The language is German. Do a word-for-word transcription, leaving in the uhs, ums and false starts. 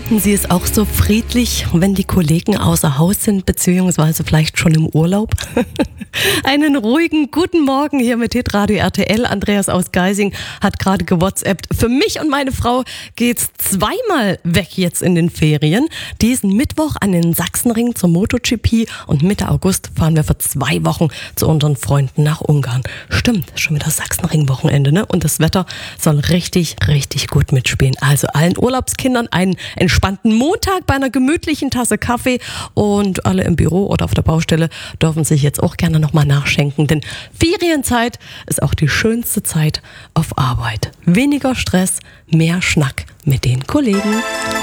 Finden Sie es auch so friedlich, wenn die Kollegen außer Haus sind, beziehungsweise vielleicht schon im Urlaub? Einen ruhigen guten Morgen hier mit Hitradio R T L. Andreas aus Geising hat gerade gewhatsappt. Für mich und meine Frau geht's zweimal weg jetzt in den Ferien. Diesen Mittwoch an den Sachsenring zur MotoGP und Mitte August fahren wir für zwei Wochen zu unseren Freunden nach Ungarn. Stimmt, schon wieder Sachsenring-Wochenende, ne? Und das Wetter soll richtig, richtig gut mitspielen. Also allen Urlaubskindern einen entspannten Montag bei einer gemütlichen Tasse Kaffee, und alle im Büro oder auf der Baustelle dürfen sich jetzt auch gerne nochmal nachschenken, denn Ferienzeit ist auch die schönste Zeit auf Arbeit. Weniger Stress, mehr Schnack mit den Kollegen.